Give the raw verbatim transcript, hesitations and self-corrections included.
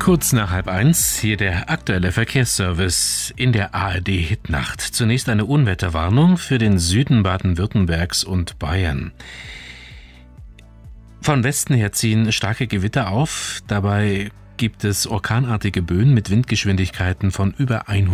Kurz nach halb eins, hier der aktuelle Verkehrsservice in der A R D-Hitnacht. Zunächst eine Unwetterwarnung für den Süden Baden-Württembergs und Bayern. Von Westen her ziehen starke Gewitter auf. Dabei gibt es orkanartige Böen mit Windgeschwindigkeiten von über hundert